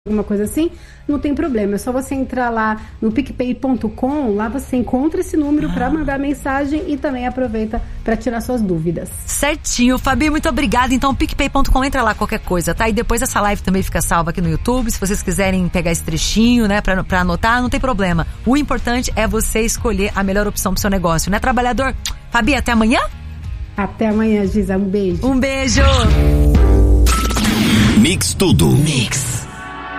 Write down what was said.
alguma coisa assim, não tem problema, é só você entrar lá no picpay.com, lá você encontra esse número para mandar mensagem e também aproveita para tirar suas dúvidas. Certinho, Fabi, muito obrigada. Então, picpay.com, entra lá qualquer coisa, tá? E depois essa live também fica salva aqui no YouTube, se vocês quiserem pegar esse trechinho, né, pra anotar, não tem problema. O importante é você escolher a melhor opção pro seu negócio, né, trabalhador? Fabi, até amanhã? Até amanhã, Giza, um beijo. Um beijo! Mix Tudo. Mix.